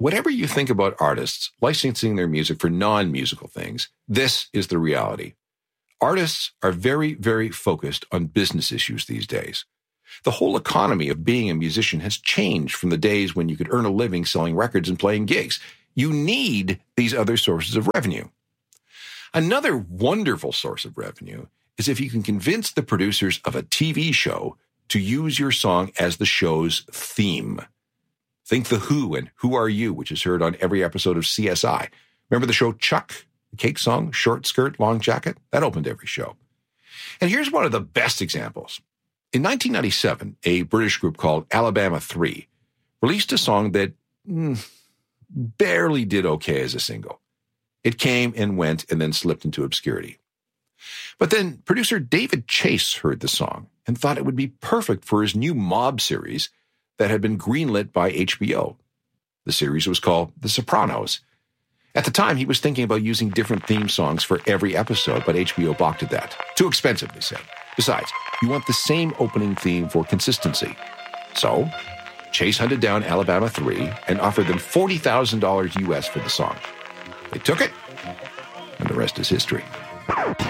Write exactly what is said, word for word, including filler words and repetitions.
Whatever you think about artists licensing their music for non-musical things, this is the reality. Artists are very, very focused on business issues these days. The whole economy of being a musician has changed from the days when you could earn a living selling records and playing gigs. You need these other sources of revenue. Another wonderful source of revenue is if you can convince the producers of a T V show to use your song as the show's theme. Think The Who and Who Are You, which is heard on every episode of C S I. Remember the show Chuck, the Cake song, Short Skirt, Long Jacket? That opened every show. And here's one of the best examples. In nineteen ninety-seven, a British group called Alabama three released a song that mm, barely did okay as a single. It came and went and then slipped into obscurity. But then producer David Chase heard the song and thought it would be perfect for his new mob series that had been greenlit by H B O. The series was called The Sopranos. At the time, he was thinking about using different theme songs for every episode, but H B O balked at that. Too expensive, they said. Besides, you want the same opening theme for consistency. So, Chase hunted down Alabama three and offered them forty thousand dollars U S for the song. They took it, and the rest is history.